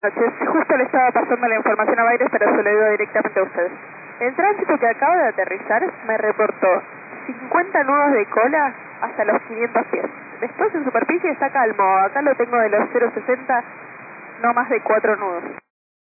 Noches. Justo le estaba pasando la información a Baires, pero se lo digo directamente a ustedes. El tránsito que acaba de aterrizar me reportó 50 nudos de cola hasta los 500 pies. Después en superficie está calmo. Acá lo tengo de los 0,60, no más de 4 nudos.